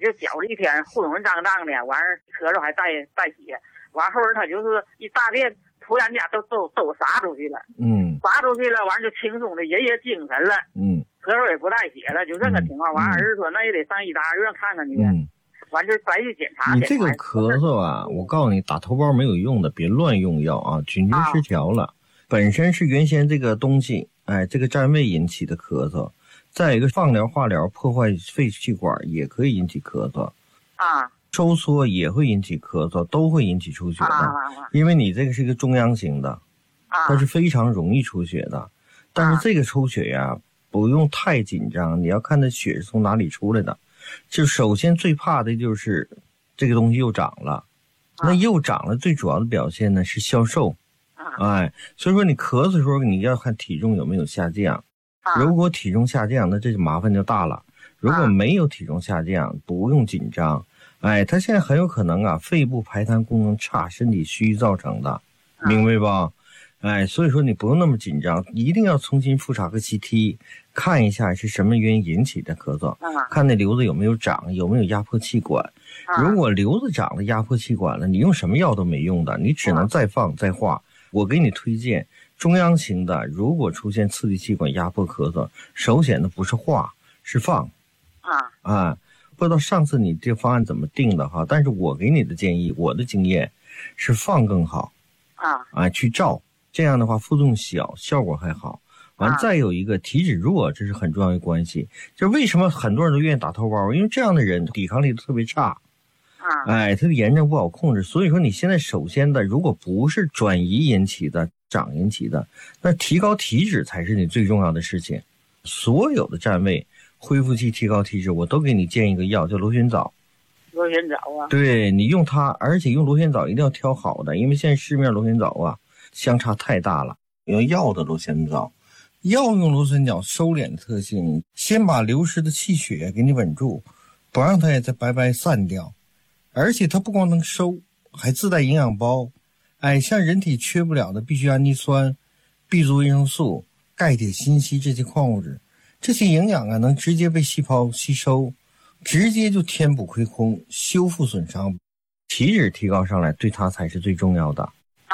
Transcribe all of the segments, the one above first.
就绞了一天，混混账账的，完事咳嗽还带血，完后他就是一大便，突然间都撒出去了，撒出去了，完就轻松的，人也精神了，咳嗽也不带血了，就这个情况。完儿子说那也得上医大医院看看去，完就再去检查。 你这个咳嗽啊，我告诉你，打头孢没有用的，别乱用药啊，菌群失调了，本身是原先这个东西，这个占位引起的咳嗽。再一个放疗化疗破坏肺气管也可以引起咳嗽收缩也会引起咳嗽，都会引起出血的，因为你这个是一个中央型的，它是非常容易出血的。但是这个出血呀，不用太紧张，你要看它血是从哪里出来的。就首先最怕的就是这个东西又长了，那又长了最主要的表现呢是消瘦，所以说你咳嗽的时候你要看体重有没有下降。如果体重下降，那这就麻烦就大了。如果没有体重下降，不用紧张。他现在很有可能肺部排痰功能差，身体虚造成的，明白吧？所以说你不用那么紧张，一定要重新复查个 CT， 看一下是什么原因引起的咳嗽，看那瘤子有没有长，有没有压迫气管。如果瘤子长了压迫气管了，你用什么药都没用的，你只能再放再化。我给你推荐中央型的，如果出现刺激气管压迫咳嗽，首选的不是化是放不知道上次你这方案怎么定的哈，但是我给你的建议，我的经验是放更好去照，这样的话副作用小，效果还好。完再有一个体脂弱，这是很重要的关系。就为什么很多人都愿意打头孢，因为这样的人抵抗力特别差他的炎症不好控制。所以说你现在首先的，如果不是转移引起的长引起的，那提高体脂才是你最重要的事情。所有的占位恢复期提高体脂，我都给你建一个药叫螺旋藻。 螺旋藻对，你用它，而且用螺旋藻一定要挑好的，因为现在市面螺旋藻相差太大了。用药的螺旋藻，药用螺旋藻收敛的特性，先把流失的气血给你稳住，不让它也再白白散掉。而且它不光能收，还自带营养包。像人体缺不了的必需氨基酸、B 族维生素、钙、铁、锌、硒这些矿物质，这些营养能直接被细胞吸收，直接就填补亏空，修复损伤，体脂提高上来，对它才是最重要的。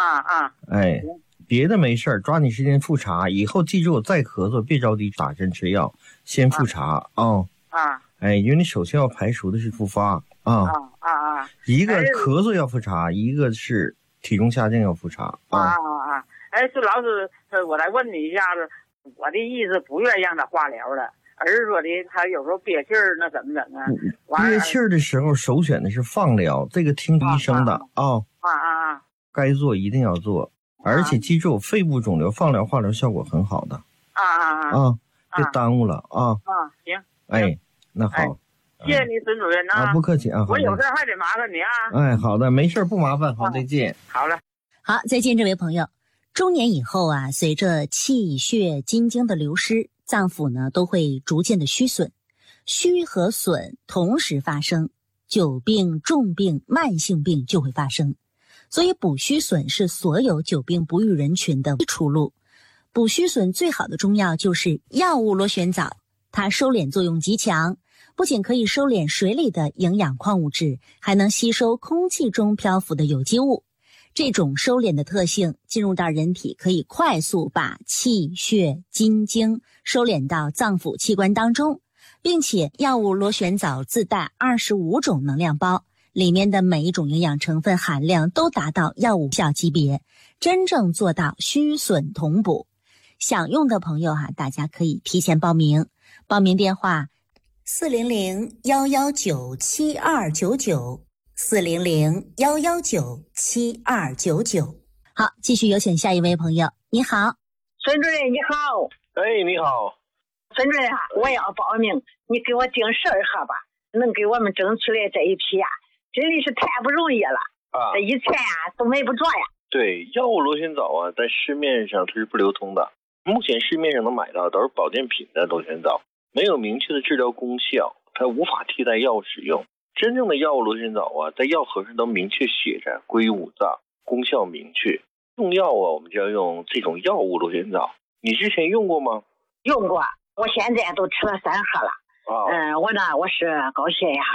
别的没事儿，抓紧时间复查。以后记住，再咳嗽别着急打针吃药，先复查因为你首先要排除的是复发一个咳嗽要复查，一个是体重下降要复查这老师，我来问你一下子，我的意思不愿意让他化疗了，而是说的他有时候憋气儿，那怎么整憋气儿的时候首选的是放疗，这个听医生的该做一定要做，而且记住，肺部肿瘤放疗化疗效果很好的别耽误了行那好， 谢谢你孙主任不客气我有事还得麻烦你好的，没事不麻烦，好，再见。 好了， 好，再见，这位朋友。中年以后随着气血津精的流失，脏腑呢都会逐渐的虚损，虚和损同时发生，久病、重病、慢性病就会发生。所以补虚损是所有久病不愈人群的出路。补虚损最好的中药就是药物螺旋藻，它收敛作用极强，不仅可以收敛水里的营养矿物质，还能吸收空气中漂浮的有机物。这种收敛的特性进入到人体，可以快速把气血津精收敛到脏腑器官当中，并且药物螺旋藻自带25种能量包，里面的每一种营养成分含量都达到药物效级别，真正做到虚损同补。想用的朋友大家可以提前报名，报名电话400-119-7299 400-119-7299。好，继续有请下一位朋友。你好， 孙主任你好。 你好， 孙主任我要报名，你给我定12号吧，能给我们争取来这一批真的是太不容易了这一切都没不着呀。 对，药物螺旋藻在市面上它是不流通的，目前市面上能买到都是保健品的螺旋藻，没有明确的治疗功效，它无法替代药物使用。真正的药物螺旋藻在药盒上都明确写着归五脏，功效明确。用药我们就要用这种药物螺旋藻。你之前用过吗？ 用过，我现在都吃了3盒了。我是高血压，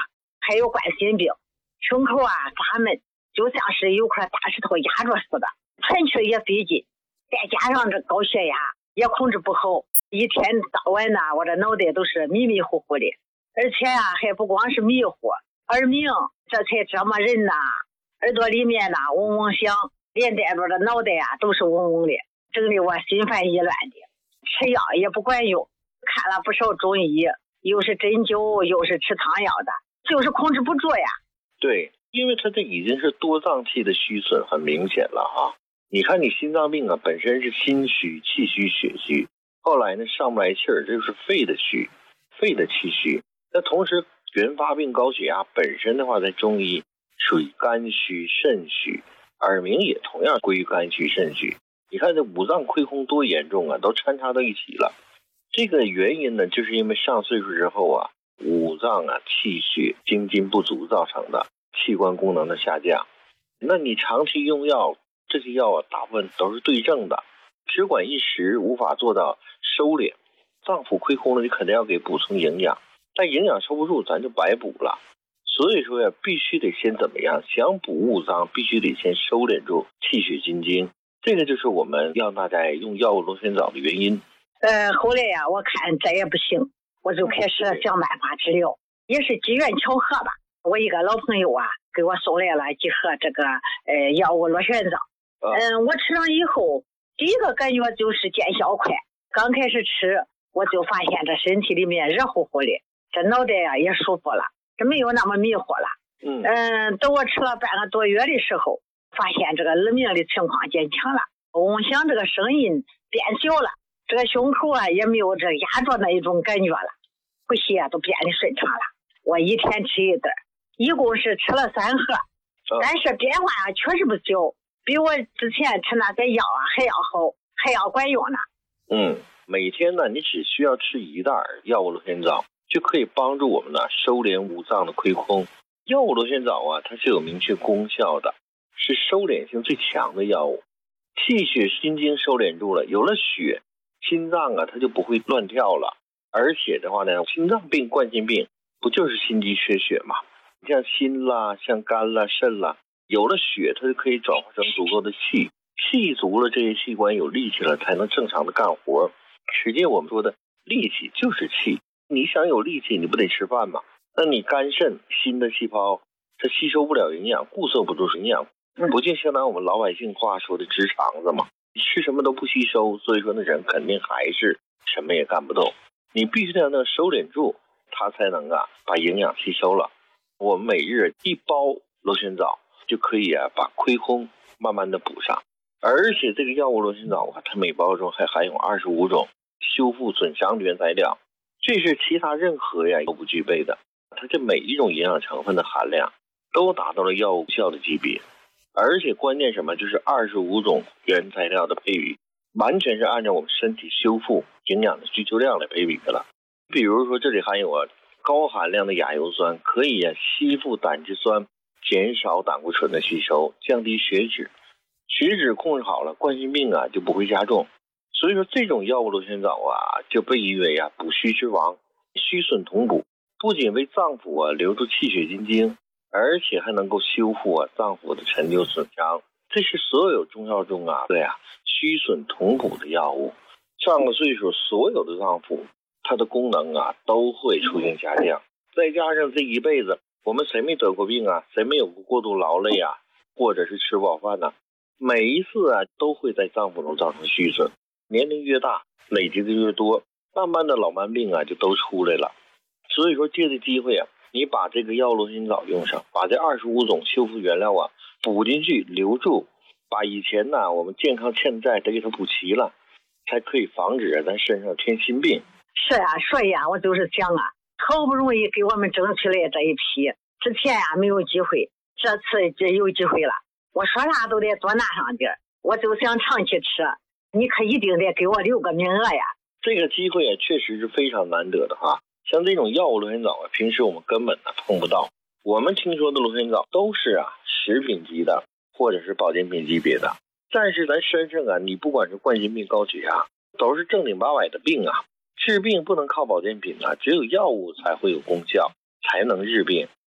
还有冠心病，胸口啊发闷，就像是有块大石头压着似的，喘气也费劲，再加上这高血压也控制不好，一天到晚呢，我这脑袋都是迷迷糊糊的，而且啊还不光是迷糊，耳鸣这才折磨人呐，耳朵里面呢嗡嗡响，连带着的脑袋啊都是嗡嗡的，整得我心烦意乱的，吃药也不管用，看了不少中医，又是针灸又是吃汤药的，就是控制不住呀。 对，因为它这已经是多脏器的虚损很明显了哈。你看你心脏病啊，本身是心虚、气虚、血虚，后来呢上不来气儿，这就是肺的虚，肺的气虚。那同时原发病高血压本身的话，在中医属于肝虚、肾虚，耳鸣也同样归于肝虚、肾虚。你看这五脏亏空多严重啊，都掺插到一起了。这个原因呢，就是因为上岁数之后啊，五脏啊气血精金不足造成的器官功能的下降。那你长期用药，这些药啊大部分都是对症的，只管一时，无法做到收敛。脏腑亏空了，你肯定要给补充营养，但营养收不住，咱就白补了。所以说呀，必须得先怎么样？想补五脏，必须得先收敛住气血津精。这个就是我们要大家用药物螺旋藻的原因。 后来呀，我看这也不行，我就开始想办法治疗，也是机缘巧合吧。我一个老朋友啊，给我送来了几盒这个药物螺旋藻。我吃上以后，第一个感觉就是见效快。刚开始吃，我就发现这身体里面热乎乎的，这脑袋呀也舒服了，这没有那么迷糊了。等我吃了半个多月的时候，发现这个耳鸣的情况减强了，嗡响这个声音变小了，这个胸口啊也没有这压着那一种感觉了，呼吸啊都变得顺畅了。我一天吃一袋，一共是吃了3盒，但是变化啊确实不小，比我之前吃那个药啊还要好，还要管用呢。 每天呢，你只需要吃一袋药物螺旋藻，就可以帮助我们呢收敛五脏的亏空。药物螺旋藻啊，它是有明确功效的，是收敛性最强的药物。气血心经收敛住了，有了血，心脏啊它就不会乱跳了。而且的话呢，心脏病、冠心病不就是心肌缺血吗？像心啦、像肝啦、肾啦，有了血，它就可以转化成足够的气，气足了，这些器官有力气了，才能正常的干活。实际我们说的力气就是气，你想有力气，你不得吃饭吗？那你肝肾心的细胞它吸收不了营养，固摄不住营养，不就相当于我们老百姓话说的直肠子吗？你吃什么都不吸收，所以说那人肯定还是什么也干不动。你必须得让它收敛住，它才能把营养吸收了。我们每日1包螺旋藻就可以把亏空慢慢的补上。而且这个药物螺旋藻啊，它每包中还含有25种修复损伤的原材料，这是其他任何都不具备的。它这每一种营养成分的含量都达到了药物效的级别，而且关键什么，就是25种原材料的配比完全是按照我们身体修复营养的需求量来配比的了。比如说这里含有高含量的亚油酸，可以吸附胆汁酸，减少胆固醇的吸收，降低血脂，血脂控制好了，冠心病就不会加重。所以说这种药物螺旋藻就被誉为补虚之王，虚损同补，不仅为脏腑留住气血津精，而且还能够修复脏腑的陈旧损伤。这是所有中药中虚损同补的药物。上了岁数，所有的脏腑它的功能都会出现下降。再加上这一辈子我们谁没得过病谁没有过过度劳累或者是吃不饱饭每一次都会在脏腑中造成虚损。年龄越大，累积的越多，慢慢的老慢病就都出来了。所以说借这机会你把这个药物螺旋藻用上，把这25种修复原料补进去留住，把以前我们健康欠债得给它补齐了，才可以防止咱身上添新病。 是所以我就是想好不容易给我们争取来这一批，之前没有机会，这次就有机会了，我说啥都得多拿上点，我就想长期吃，你可一定得给我留个名额呀。 这个机会确实是非常难得的像这种药物螺旋藻平时我们根本碰不到。我们听说的螺旋藻都是食品级的或者是保健品级别的，但是咱身上你不管是冠心病、高血压，都是正经八百的病治病不能靠保健品只有药物才会有功效，才能治病。